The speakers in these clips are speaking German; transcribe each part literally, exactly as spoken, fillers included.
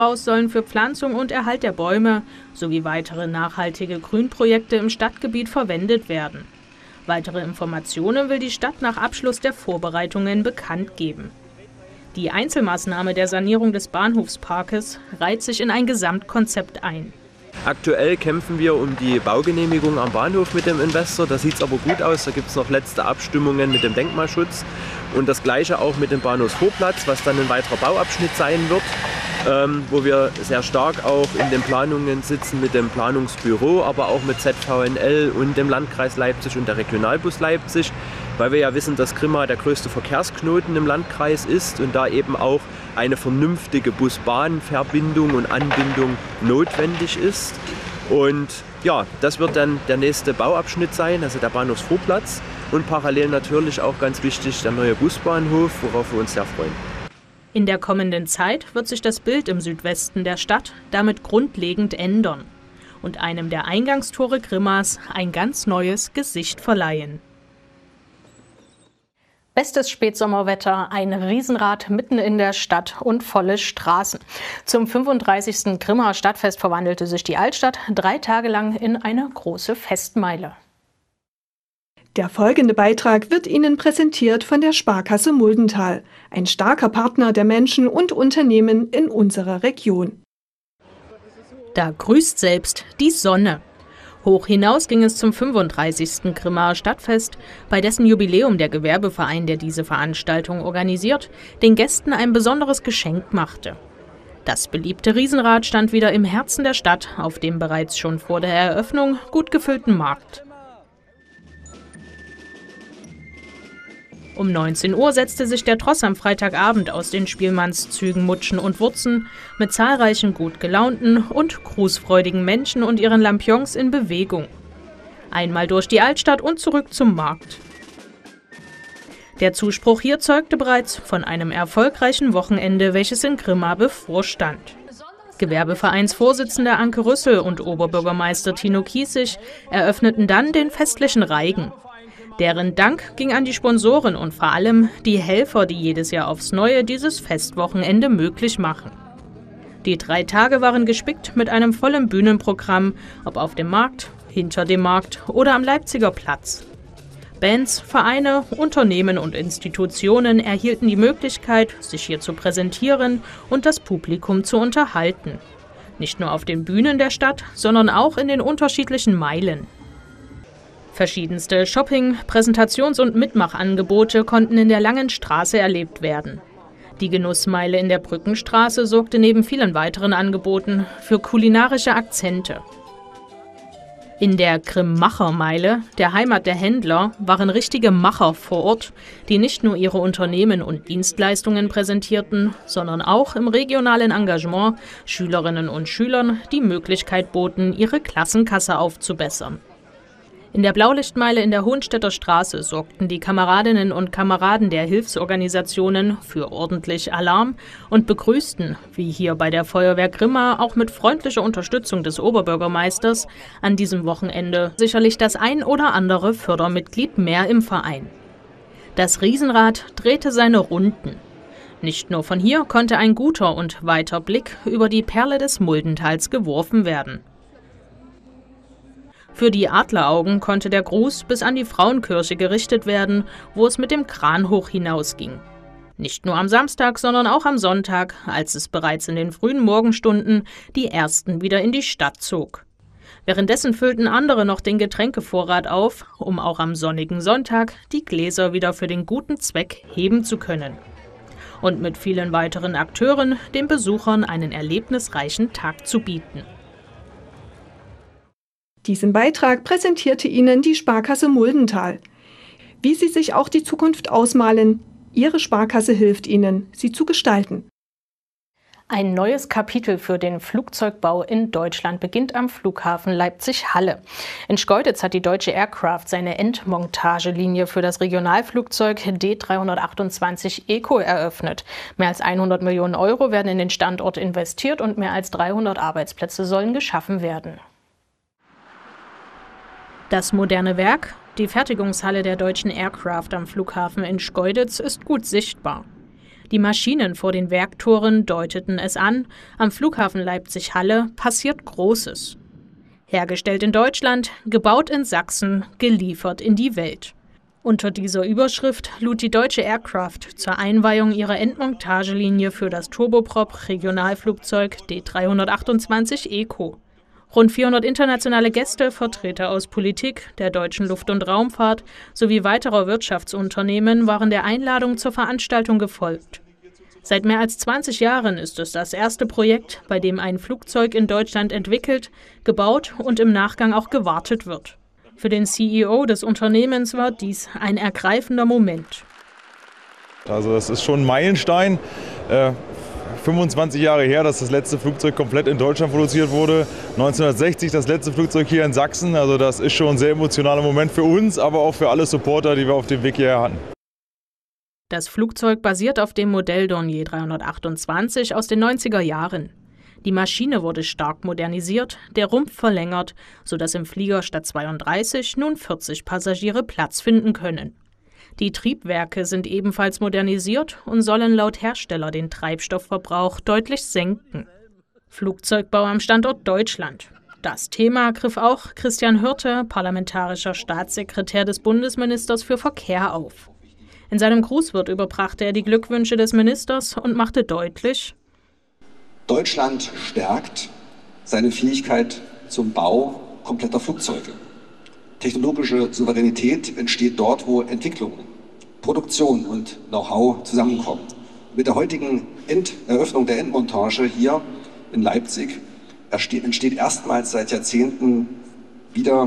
Daraus sollen für Pflanzung und Erhalt der Bäume sowie weitere nachhaltige Grünprojekte im Stadtgebiet verwendet werden. Weitere Informationen will die Stadt nach Abschluss der Vorbereitungen bekannt geben. Die Einzelmaßnahme der Sanierung des Bahnhofsparkes reiht sich in ein Gesamtkonzept ein. Aktuell kämpfen wir um die Baugenehmigung am Bahnhof mit dem Investor. Da sieht es aber gut aus. Da gibt es noch letzte Abstimmungen mit dem Denkmalschutz. Und das Gleiche auch mit dem Bahnhofsvorplatz, was dann ein weiterer Bauabschnitt sein wird, ähm, wo wir sehr stark auch in den Planungen sitzen mit dem Planungsbüro, aber auch mit Z V N L und dem Landkreis Leipzig und der Regionalbus Leipzig, weil wir ja wissen, dass Grimma der größte Verkehrsknoten im Landkreis ist und da eben auch eine vernünftige Bus-Bahn-Verbindung und Anbindung notwendig ist. Und ja, das wird dann der nächste Bauabschnitt sein, also der Bahnhofsvorplatz und parallel natürlich auch ganz wichtig der neue Busbahnhof, worauf wir uns sehr freuen. In der kommenden Zeit wird sich das Bild im Südwesten der Stadt damit grundlegend ändern und einem der Eingangstore Grimmas ein ganz neues Gesicht verleihen. Bestes Spätsommerwetter, ein Riesenrad mitten in der Stadt und volle Straßen. Zum fünfunddreißigsten Grimmer Stadtfest verwandelte sich die Altstadt drei Tage lang in eine große Festmeile. Der folgende Beitrag wird Ihnen präsentiert von der Sparkasse Muldental, ein starker Partner der Menschen und Unternehmen in unserer Region. Da grüßt selbst die Sonne. Hoch hinaus ging es zum fünfunddreißigsten Grimmer Stadtfest, bei dessen Jubiläum der Gewerbeverein, der diese Veranstaltung organisiert, den Gästen ein besonderes Geschenk machte. Das beliebte Riesenrad stand wieder im Herzen der Stadt, auf dem bereits schon vor der Eröffnung gut gefüllten Markt. Um neunzehn Uhr setzte sich der Tross am Freitagabend aus den Spielmannszügen Mutschen und Wurzen mit zahlreichen gut gelaunten und grußfreudigen Menschen und ihren Lampions in Bewegung. Einmal durch die Altstadt und zurück zum Markt. Der Zuspruch hier zeugte bereits von einem erfolgreichen Wochenende, welches in Grimma bevorstand. Gewerbevereinsvorsitzender Anke Rüssel und Oberbürgermeister Tino Kiesig eröffneten dann den festlichen Reigen. Deren Dank ging an die Sponsoren und vor allem die Helfer, die jedes Jahr aufs Neue dieses Festwochenende möglich machen. Die drei Tage waren gespickt mit einem vollen Bühnenprogramm, ob auf dem Markt, hinter dem Markt oder am Leipziger Platz. Bands, Vereine, Unternehmen und Institutionen erhielten die Möglichkeit, sich hier zu präsentieren und das Publikum zu unterhalten. Nicht nur auf den Bühnen der Stadt, sondern auch in den unterschiedlichen Meilen. Verschiedenste Shopping-, Präsentations- und Mitmachangebote konnten in der Langen Straße erlebt werden. Die Genussmeile in der Brückenstraße sorgte neben vielen weiteren Angeboten für kulinarische Akzente. In der Grimm-Macher-Meile, der Heimat der Händler, waren richtige Macher vor Ort, die nicht nur ihre Unternehmen und Dienstleistungen präsentierten, sondern auch im regionalen Engagement Schülerinnen und Schülern die Möglichkeit boten, ihre Klassenkasse aufzubessern. In der Blaulichtmeile in der Hohenstädter Straße sorgten die Kameradinnen und Kameraden der Hilfsorganisationen für ordentlich Alarm und begrüßten, wie hier bei der Feuerwehr Grimma, auch mit freundlicher Unterstützung des Oberbürgermeisters, an diesem Wochenende sicherlich das ein oder andere Fördermitglied mehr im Verein. Das Riesenrad drehte seine Runden. Nicht nur von hier konnte ein guter und weiter Blick über die Perle des Muldentals geworfen werden. Für die Adleraugen konnte der Gruß bis an die Frauenkirche gerichtet werden, wo es mit dem Kran hoch hinausging. Nicht nur am Samstag, sondern auch am Sonntag, als es bereits in den frühen Morgenstunden die ersten wieder in die Stadt zog. Währenddessen füllten andere noch den Getränkevorrat auf, um auch am sonnigen Sonntag die Gläser wieder für den guten Zweck heben zu können. Und mit vielen weiteren Akteuren den Besuchern einen erlebnisreichen Tag zu bieten. Diesen Beitrag präsentierte Ihnen die Sparkasse Muldental. Wie Sie sich auch die Zukunft ausmalen, Ihre Sparkasse hilft Ihnen, sie zu gestalten. Ein neues Kapitel für den Flugzeugbau in Deutschland beginnt am Flughafen Leipzig-Halle. In Schkeuditz hat die Deutsche Aircraft seine Endmontagelinie für das Regionalflugzeug D dreihundertachtundzwanzig Eco eröffnet. Mehr als hundert Millionen Euro werden in den Standort investiert und mehr als dreihundert Arbeitsplätze sollen geschaffen werden. Das moderne Werk, die Fertigungshalle der Deutschen Aircraft am Flughafen in Schkeuditz, ist gut sichtbar. Die Maschinen vor den Werktoren deuteten es an, am Flughafen Leipzig-Halle passiert Großes. Hergestellt in Deutschland, gebaut in Sachsen, geliefert in die Welt. Unter dieser Überschrift lud die Deutsche Aircraft zur Einweihung ihrer Endmontagelinie für das Turboprop-Regionalflugzeug D dreihundertachtundzwanzig Eco. Rund vierhundert internationale Gäste, Vertreter aus Politik, der deutschen Luft- und Raumfahrt sowie weiterer Wirtschaftsunternehmen waren der Einladung zur Veranstaltung gefolgt. Seit mehr als zwanzig Jahren ist es das erste Projekt, bei dem ein Flugzeug in Deutschland entwickelt, gebaut und im Nachgang auch gewartet wird. Für den C E O des Unternehmens war dies ein ergreifender Moment. Also das ist schon ein Meilenstein. Äh, fünfundzwanzig Jahre her, dass das letzte Flugzeug komplett in Deutschland produziert wurde. neunzehnhundertsechzig das letzte Flugzeug hier in Sachsen. Also das ist schon ein sehr emotionaler Moment für uns, aber auch für alle Supporter, die wir auf dem Weg hierher hatten. Das Flugzeug basiert auf dem Modell Dornier dreihundertachtundzwanzig aus den neunziger Jahren. Die Maschine wurde stark modernisiert, der Rumpf verlängert, sodass im Flieger statt zweiunddreißig nun vierzig Passagiere Platz finden können. Die Triebwerke sind ebenfalls modernisiert und sollen laut Hersteller den Treibstoffverbrauch deutlich senken. Flugzeugbau am Standort Deutschland. Das Thema griff auch Christian Hürte, parlamentarischer Staatssekretär des Bundesministers für Verkehr, auf. In seinem Grußwort überbrachte er die Glückwünsche des Ministers und machte deutlich: Deutschland stärkt seine Fähigkeit zum Bau kompletter Flugzeuge. Technologische Souveränität entsteht dort, wo Entwicklung, Produktion und Know-how zusammenkommen. Mit der heutigen End- Eröffnung der Endmontage hier in Leipzig entsteht erstmals seit Jahrzehnten wieder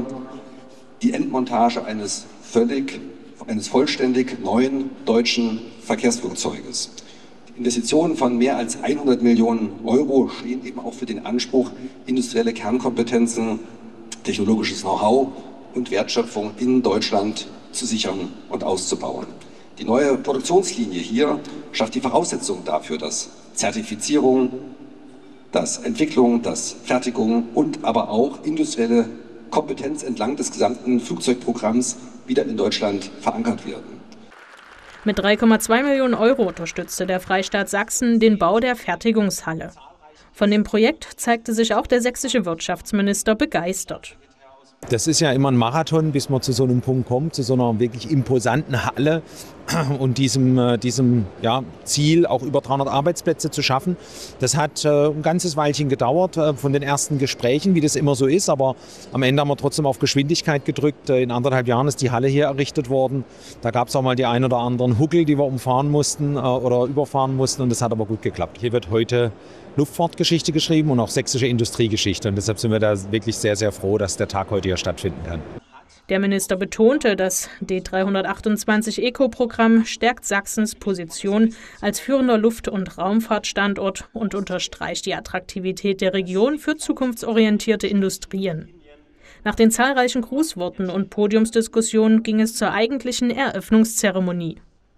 die Endmontage eines völlig, eines vollständig neuen deutschen Verkehrsflugzeuges. Investitionen von mehr als hundert Millionen Euro stehen eben auch für den Anspruch, industrielle Kernkompetenzen, technologisches Know-how und Wertschöpfung in Deutschland zu sichern und auszubauen. Die neue Produktionslinie hier schafft die Voraussetzungen dafür, dass Zertifizierung, dass Entwicklung, dass Fertigung und aber auch industrielle Kompetenz entlang des gesamten Flugzeugprogramms wieder in Deutschland verankert werden. Mit drei Komma zwei Millionen Euro unterstützte der Freistaat Sachsen den Bau der Fertigungshalle. Von dem Projekt zeigte sich auch der sächsische Wirtschaftsminister begeistert. Das ist ja immer ein Marathon, bis man zu so einem Punkt kommt, zu so einer wirklich imposanten Halle und diesem, diesem ja, Ziel, auch über dreihundert Arbeitsplätze zu schaffen. Das hat äh, ein ganzes Weilchen gedauert äh, von den ersten Gesprächen, wie das immer so ist. Aber am Ende haben wir trotzdem auf Geschwindigkeit gedrückt. In anderthalb Jahren ist die Halle hier errichtet worden. Da gab es auch mal die ein oder anderen Huckel, die wir umfahren mussten äh, oder überfahren mussten. Und das hat aber gut geklappt. Hier wird heute Luftfahrtgeschichte geschrieben und auch sächsische Industriegeschichte. Und deshalb sind wir da wirklich sehr, sehr froh, dass der Tag heute hier stattfinden kann. Der Minister betonte, das D dreihundertachtundzwanzig Eco-Programm stärkt Sachsens Position als führender Luft- und Raumfahrtstandort und unterstreicht die Attraktivität der Region für zukunftsorientierte Industrien. Nach den zahlreichen Grußworten und Podiumsdiskussionen ging es zur eigentlichen Eröffnungszeremonie.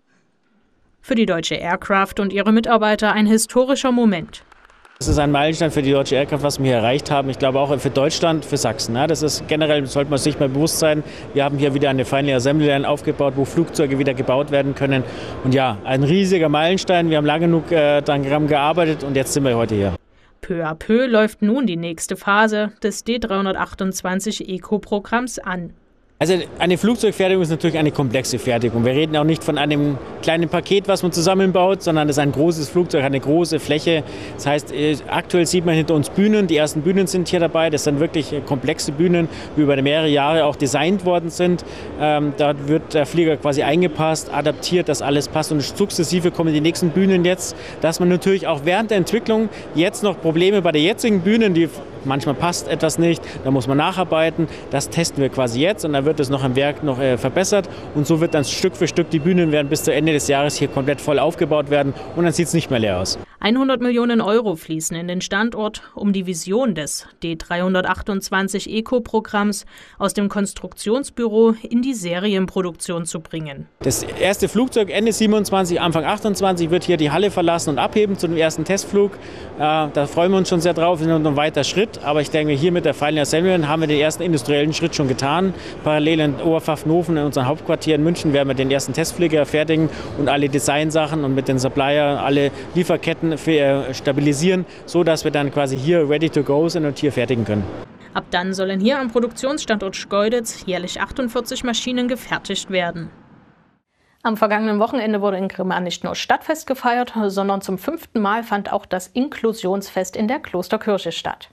Für die Deutsche Aircraft und ihre Mitarbeiter ein historischer Moment. Das ist ein Meilenstein für die Deutsche Aircraft, was wir hier erreicht haben. Ich glaube auch für Deutschland, für Sachsen. Das ist generell, sollte man sich mal bewusst sein. Wir haben hier wieder eine Final Assembly Line aufgebaut, wo Flugzeuge wieder gebaut werden können. Und ja, ein riesiger Meilenstein. Wir haben lange genug äh, daran gearbeitet und jetzt sind wir heute hier. Peu à peu läuft nun die nächste Phase des D dreihundertachtundzwanzig Eco-Programms an. Also eine Flugzeugfertigung ist natürlich eine komplexe Fertigung. Wir reden auch nicht von einem kleinen Paket, was man zusammenbaut, sondern das ist ein großes Flugzeug, eine große Fläche. Das heißt, aktuell sieht man hinter uns Bühnen. Die ersten Bühnen sind hier dabei. Das sind wirklich komplexe Bühnen, die über mehrere Jahre auch designt worden sind. Ähm, da wird der Flieger quasi eingepasst, adaptiert, dass alles passt. Und sukzessive kommen die nächsten Bühnen jetzt, dass man natürlich auch während der Entwicklung jetzt noch Probleme bei den jetzigen Bühnen, die manchmal passt etwas nicht, da muss man nacharbeiten. Das testen wir quasi jetzt und dann wird es noch im Werk noch äh, verbessert. Und so wird dann Stück für Stück die Bühnen werden bis zu Ende des Jahres hier komplett voll aufgebaut werden und dann sieht es nicht mehr leer aus. hundert Millionen Euro fließen in den Standort, um die Vision des D dreihundertachtundzwanzig Eco-Programms aus dem Konstruktionsbüro in die Serienproduktion zu bringen. Das erste Flugzeug Ende siebenundzwanzig, Anfang achtundzwanzig wird hier die Halle verlassen und abheben zu dem ersten Testflug. Äh, da freuen wir uns schon sehr drauf. Das ist noch ein weiter Schritt. Schritt, aber ich denke, hier mit der Final Assembly haben wir den ersten industriellen Schritt schon getan. Parallel in Oberpfaffenhofen, in unserem Hauptquartier in München, werden wir den ersten Testflieger fertigen und alle Designsachen und mit den Supplier alle Lieferketten stabilisieren, sodass wir dann quasi hier ready to go sind und hier fertigen können. Ab dann sollen hier am Produktionsstandort Schkeuditz jährlich achtundvierzig Maschinen gefertigt werden. Am vergangenen Wochenende wurde in Grimma nicht nur Stadtfest gefeiert, sondern zum fünften Mal fand auch das Inklusionsfest in der Klosterkirche statt.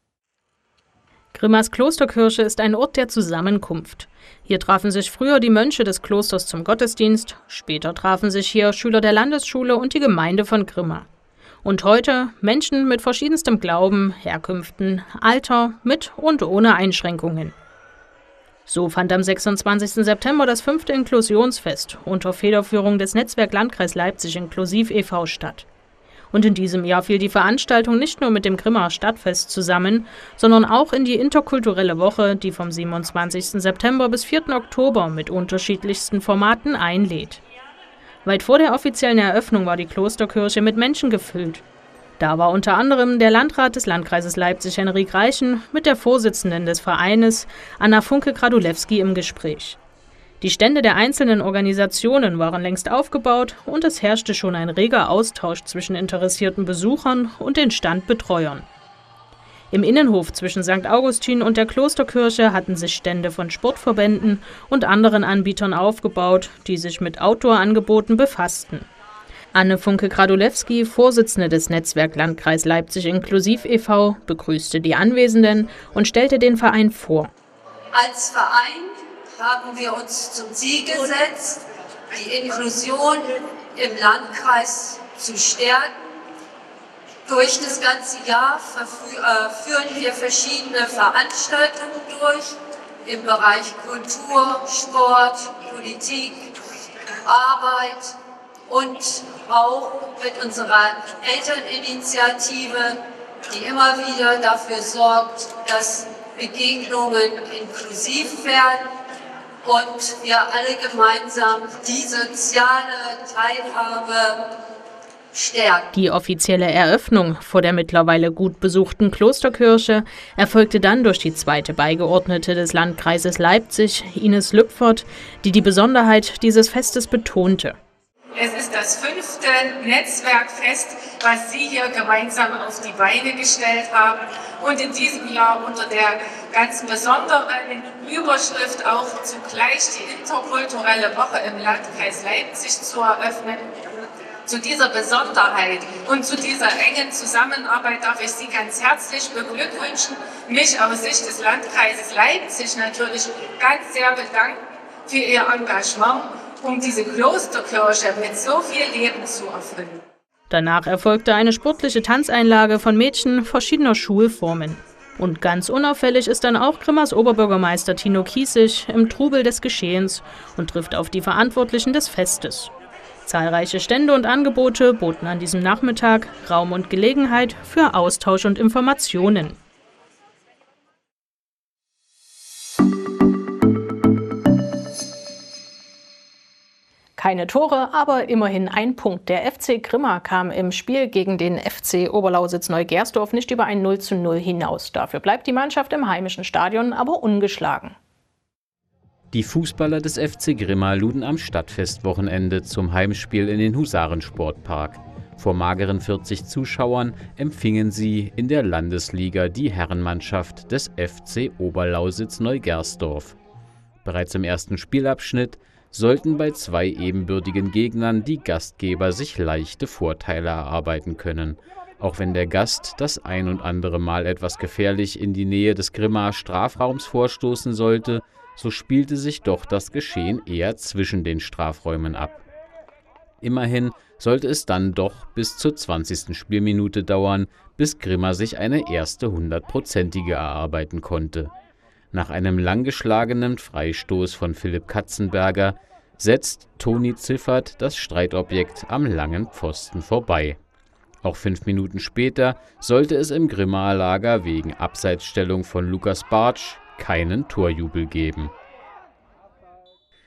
Grimmas Klosterkirche ist ein Ort der Zusammenkunft. Hier trafen sich früher die Mönche des Klosters zum Gottesdienst, später trafen sich hier Schüler der Landesschule und die Gemeinde von Grimma. Und heute Menschen mit verschiedenstem Glauben, Herkünften, Alter, mit und ohne Einschränkungen. So fand am sechsundzwanzigsten September das fünfte Inklusionsfest unter Federführung des Netzwerk Landkreis Leipzig Inklusiv e V statt. Und in diesem Jahr fiel die Veranstaltung nicht nur mit dem Grimmer Stadtfest zusammen, sondern auch in die interkulturelle Woche, die vom siebenundzwanzigsten September bis vierten Oktober mit unterschiedlichsten Formaten einlädt. Weit vor der offiziellen Eröffnung war die Klosterkirche mit Menschen gefüllt. Da war unter anderem der Landrat des Landkreises Leipzig, Henrik Reichen, mit der Vorsitzenden des Vereines, Anna Funke-Gradulewski, im Gespräch. Die Stände der einzelnen Organisationen waren längst aufgebaut und es herrschte schon ein reger Austausch zwischen interessierten Besuchern und den Standbetreuern. Im Innenhof zwischen Sankt Augustin und der Klosterkirche hatten sich Stände von Sportverbänden und anderen Anbietern aufgebaut, die sich mit Outdoor-Angeboten befassten. Anne Funke-Gradulewski, Vorsitzende des Netzwerk Landkreis Leipzig Inklusiv e V, begrüßte die Anwesenden und stellte den Verein vor. Als Verein haben wir uns zum Ziel gesetzt, die Inklusion im Landkreis zu stärken. Durch das ganze Jahr führen wir verschiedene Veranstaltungen durch im Bereich Kultur, Sport, Politik, Arbeit und auch mit unserer Elterninitiative, die immer wieder dafür sorgt, dass Begegnungen inklusiv werden und wir alle gemeinsam die soziale Teilhabe stärken. Die offizielle Eröffnung vor der mittlerweile gut besuchten Klosterkirche erfolgte dann durch die zweite Beigeordnete des Landkreises Leipzig, Ines Lüpfert, die die Besonderheit dieses Festes betonte. Es ist das fünfte Netzwerkfest, was Sie hier gemeinsam auf die Beine gestellt haben und in diesem Jahr unter der ganz besonderen Überschrift auch zugleich die interkulturelle Woche im Landkreis Leipzig zu eröffnen. Zu dieser Besonderheit und zu dieser engen Zusammenarbeit darf ich Sie ganz herzlich beglückwünschen, mich aus Sicht des Landkreises Leipzig natürlich ganz sehr bedanken für Ihr Engagement, um diese Klosterkirche mit so viel Leben zu erfüllen. Danach erfolgte eine sportliche Tanzeinlage von Mädchen verschiedener Schulformen. Und ganz unauffällig ist dann auch Grimmas Oberbürgermeister Tino Kiesig im Trubel des Geschehens und trifft auf die Verantwortlichen des Festes. Zahlreiche Stände und Angebote boten an diesem Nachmittag Raum und Gelegenheit für Austausch und Informationen. Keine Tore, aber immerhin ein Punkt. Der F C Grimma kam im Spiel gegen den F C Oberlausitz-Neugersdorf nicht über ein null zu null hinaus. Dafür bleibt die Mannschaft im heimischen Stadion aber ungeschlagen. Die Fußballer des F C Grimma luden am Stadtfestwochenende zum Heimspiel in den Husarensportpark. Vor mageren vierzig Zuschauern empfingen sie in der Landesliga die Herrenmannschaft des F C Oberlausitz-Neugersdorf. Bereits im ersten Spielabschnitt sollten bei zwei ebenbürtigen Gegnern die Gastgeber sich leichte Vorteile erarbeiten können. Auch wenn der Gast das ein und andere Mal etwas gefährlich in die Nähe des Grimmaer Strafraums vorstoßen sollte, so spielte sich doch das Geschehen eher zwischen den Strafräumen ab. Immerhin sollte es dann doch bis zur zwanzigsten Spielminute dauern, bis Grimma sich eine erste hundertprozentige erarbeiten konnte. Nach einem langgeschlagenen Freistoß von Philipp Katzenberger setzt Toni Ziffert das Streitobjekt am langen Pfosten vorbei. Auch fünf Minuten später sollte es im Grimmaer Lager wegen Abseitsstellung von Lukas Bartsch keinen Torjubel geben.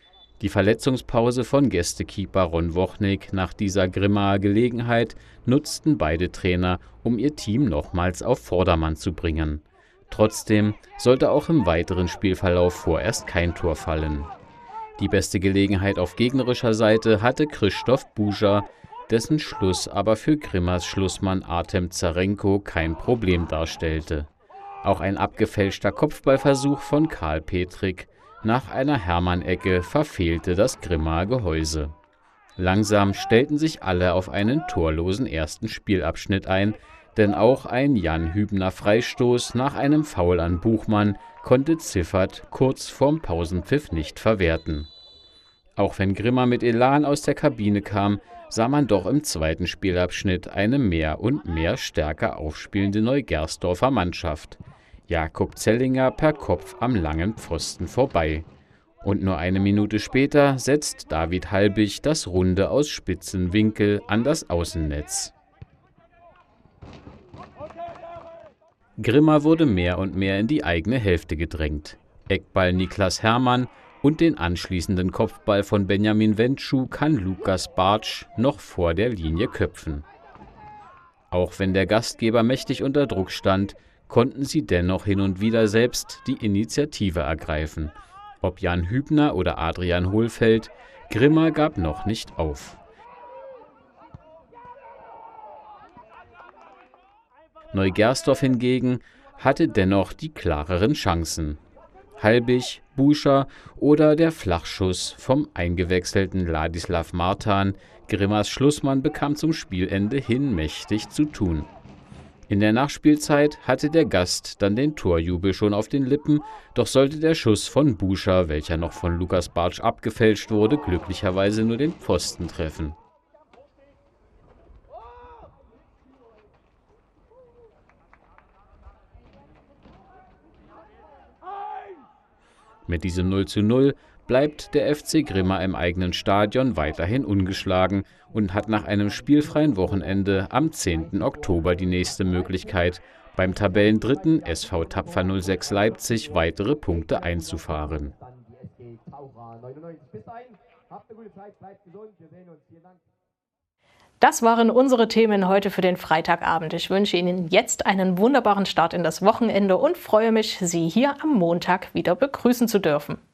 Die Verletzungspause von Gästekeeper Ron Wochnik nach dieser Grimmaer Gelegenheit nutzten beide Trainer, um ihr Team nochmals auf Vordermann zu bringen. Trotzdem sollte auch im weiteren Spielverlauf vorerst kein Tor fallen. Die beste Gelegenheit auf gegnerischer Seite hatte Krzysztof Buja, dessen Schluss aber für Grimmas Schlussmann Artem Zarenko kein Problem darstellte. Auch ein abgefälschter Kopfballversuch von Karl Petrik nach einer Hermann-Ecke verfehlte das Grimmaer Gehäuse. Langsam stellten sich alle auf einen torlosen ersten Spielabschnitt ein, denn auch ein Jan Hübner Freistoß nach einem Foul an Buchmann konnte Ziffert kurz vorm Pausenpfiff nicht verwerten. Auch wenn Grimma mit Elan aus der Kabine kam, sah man doch im zweiten Spielabschnitt eine mehr und mehr stärker aufspielende Neugersdorfer Mannschaft. Jakob Zellinger per Kopf am langen Pfosten vorbei. Und nur eine Minute später setzt David Halbig das Runde aus spitzen Winkel an das Außennetz. Grimma wurde mehr und mehr in die eigene Hälfte gedrängt. Eckball Niklas Hermann und den anschließenden Kopfball von Benjamin Wentschuh kann Lukas Bartsch noch vor der Linie köpfen. Auch wenn der Gastgeber mächtig unter Druck stand, konnten sie dennoch hin und wieder selbst die Initiative ergreifen. Ob Jan Hübner oder Adrian Hohlfeld, Grimma gab noch nicht auf. Neugersdorf hingegen hatte dennoch die klareren Chancen. Halbig, Buja oder der Flachschuss vom eingewechselten Ladislav Martan, Grimmas Schlussmann, bekam zum Spielende hin mächtig zu tun. In der Nachspielzeit hatte der Gast dann den Torjubel schon auf den Lippen, doch sollte der Schuss von Buja, welcher noch von Lukas Bartsch abgefälscht wurde, glücklicherweise nur den Pfosten treffen. Mit diesem null zu null bleibt der F C Grimma im eigenen Stadion weiterhin ungeschlagen und hat nach einem spielfreien Wochenende am zehnten Oktober die nächste Möglichkeit, beim Tabellendritten S V Tapfer null sechs Leipzig weitere Punkte einzufahren. Das waren unsere Themen heute für den Freitagabend. Ich wünsche Ihnen jetzt einen wunderbaren Start in das Wochenende und freue mich, Sie hier am Montag wieder begrüßen zu dürfen.